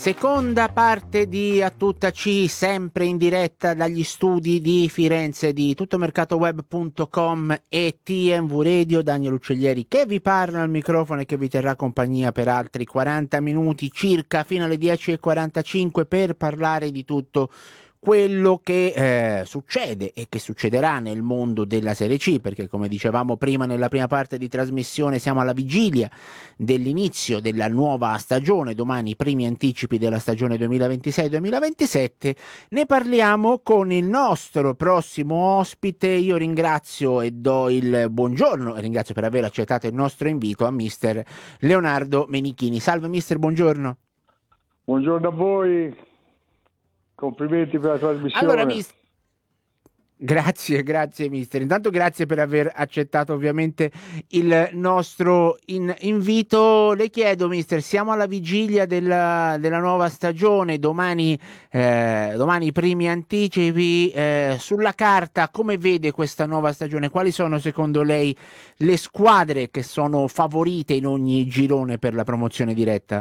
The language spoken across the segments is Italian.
Seconda parte di A Tutta C, sempre in diretta dagli studi di Firenze di tuttomercatoweb.com e TMV Radio. Daniel Uccellieri che vi parla al microfono e che vi terrà compagnia per altri 40 minuti circa fino alle 10:45 per parlare di tutto quello che succede e che succederà nel mondo della Serie C, perché come dicevamo prima nella prima parte di trasmissione siamo alla vigilia dell'inizio della nuova stagione, domani i primi anticipi della stagione 2026-2027. Ne parliamo con il nostro prossimo ospite. Io ringrazio e do il buongiorno e ringrazio per aver accettato il nostro invito a mister Leonardo Menichini. Salve mister, buongiorno. Buongiorno a voi. Complimenti per la trasmissione. Allora, grazie mister. Intanto grazie per aver accettato ovviamente il nostro invito. Le chiedo mister, siamo alla vigilia della nuova stagione, domani i primi anticipi. Sulla carta come vede questa nuova stagione? Quali sono secondo lei le squadre che sono favorite in ogni girone per la promozione diretta?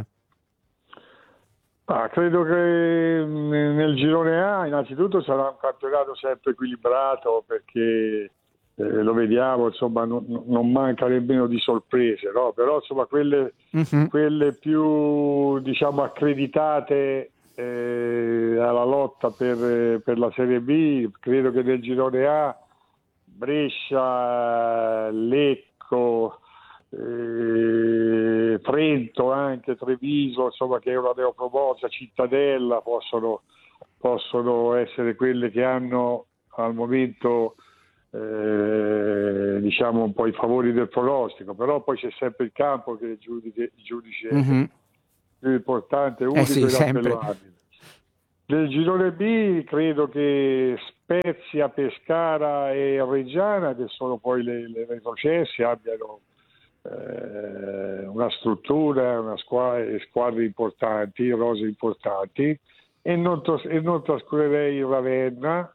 Credo che nel girone A innanzitutto sarà un campionato sempre equilibrato, perché lo vediamo, insomma, non manca nemmeno di sorprese, no? Però insomma quelle più, diciamo, accreditate alla lotta per la Serie B, credo che nel girone A Brescia, Lecco, Trento, anche Treviso, insomma, che è una neopromossa, Cittadella, possono essere quelle che hanno al momento diciamo un po' i favori del pronostico, però poi c'è sempre il campo che il giudice più importante, unico sì, ed sempre. appellabile. Nel girone B credo che Spezia, Pescara e Reggiana, che sono poi le retrocesse, abbiano una struttura, squadre importanti, rose importanti, e non trascurerei il Ravenna,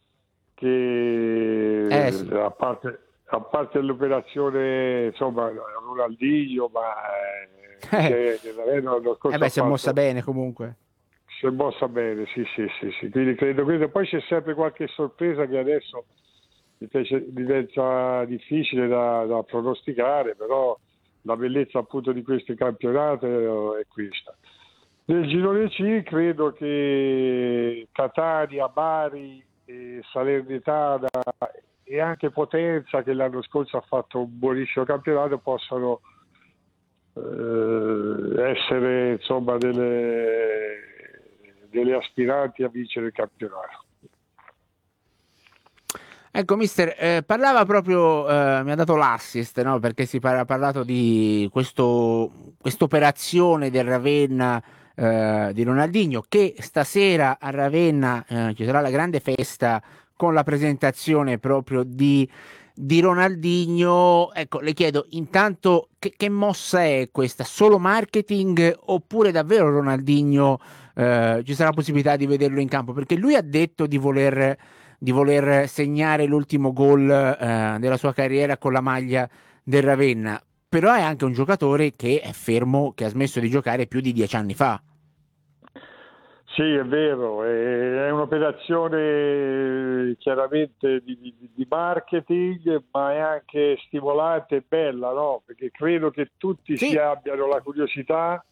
che Sì. a parte l'operazione, insomma, Ronaldinho, ma Ravenna l'anno scorso si è mossa bene comunque. Si è mossa bene, sì. Quindi credo. Poi c'è sempre qualche sorpresa che adesso diventa difficile da pronosticare, però la bellezza appunto di questo campionato è questa. Nel girone C credo che Catania, Bari, Salernitana e anche Potenza, che l'anno scorso ha fatto un buonissimo campionato, possano essere, insomma, delle aspiranti a vincere il campionato. Ecco mister, parlava proprio, mi ha dato l'assist, no? Perché ha parlato di quest'operazione del Ravenna, di Ronaldinho, che stasera a Ravenna ci sarà la grande festa con la presentazione proprio di Ronaldinho. Ecco, le chiedo intanto che mossa è questa? Solo marketing oppure davvero Ronaldinho ci sarà possibilità di vederlo in campo? Perché lui ha detto di voler segnare l'ultimo gol della sua carriera con la maglia del Ravenna, però è anche un giocatore che è fermo, che ha smesso di giocare più di 10 anni fa. Sì, è vero, è un'operazione chiaramente di marketing, ma è anche stimolante e bella, no? Perché credo che tutti abbiano la curiosità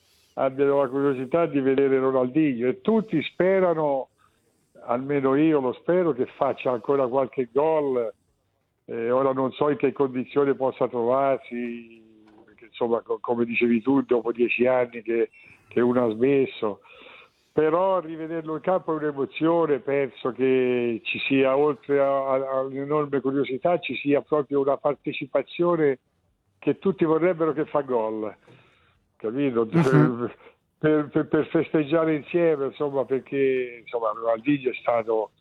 di vedere Ronaldinho, e tutti sperano, almeno io lo spero, che faccia ancora qualche gol. Ora non so in che condizioni possa trovarsi, perché insomma, come dicevi tu, dopo 10 anni che uno ha smesso, però rivederlo in campo è un'emozione. Penso che ci sia, oltre all'enorme curiosità, ci sia proprio una partecipazione che tutti vorrebbero che fa gol, capito? Per festeggiare insieme, insomma, perché insomma Ronaldinho è stato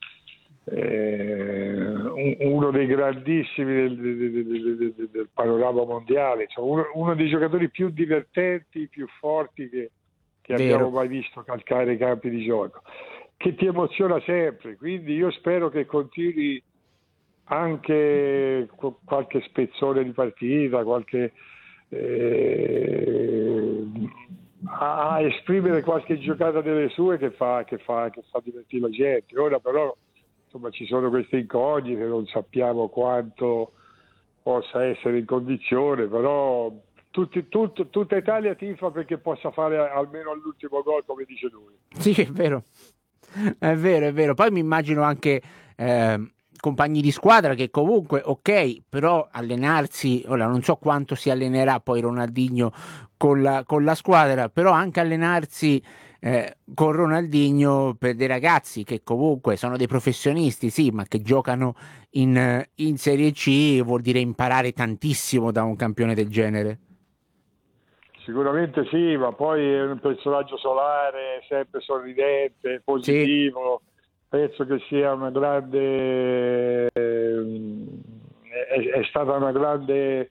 uno dei grandissimi del panorama mondiale, insomma, uno dei giocatori più divertenti, più forti che abbiamo mai visto calcare i campi di gioco, che ti emoziona sempre. Quindi io spero che continui anche qualche spezzone di partita, qualche a esprimere qualche giocata delle sue che fa divertire la gente. Ora però insomma ci sono queste incognite, non sappiamo quanto possa essere in condizione, però tutta Italia tifa perché possa fare almeno all'ultimo gol, come dice lui. Sì, è vero. È vero, è vero. Poi mi immagino anche compagni di squadra che comunque, ok, però allenarsi, ora non so quanto si allenerà poi Ronaldinho con la squadra, però anche allenarsi con Ronaldinho per dei ragazzi che comunque sono dei professionisti, sì, ma che giocano in Serie C vuol dire imparare tantissimo da un campione del genere. Sicuramente sì, ma poi è un personaggio solare, sempre sorridente, Sì. positivo. Penso che sia una grande, è stata una grande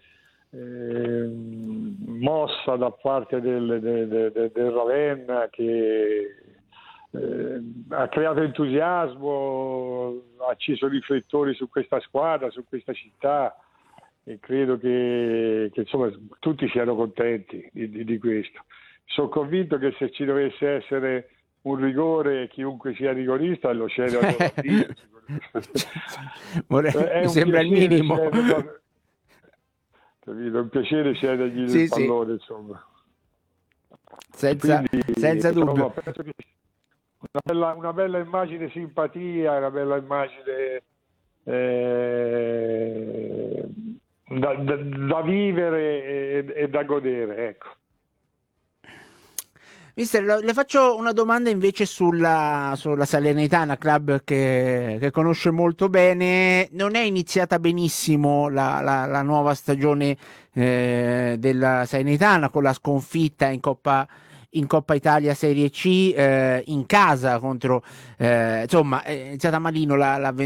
mossa da parte del Ravenna che ha creato entusiasmo, ha acceso riflettori su questa squadra, su questa città. E credo che insomma tutti siano contenti di questo. Sono convinto che se ci dovesse essere un rigore, chiunque sia rigorista lo cede a Ronaldinho. Mi sembra il minimo. Capito? È un piacere cedergli il pallone, insomma. Senza dubbio. Penso che una bella immagine simpatia, una bella immagine da vivere e da godere, ecco. Mister, le faccio una domanda invece sulla Salernitana, club che conosce molto bene. Non è iniziata benissimo la nuova stagione della Salernitana con la sconfitta in Coppa Italia Serie C in casa contro insomma è iniziata malino l'avventura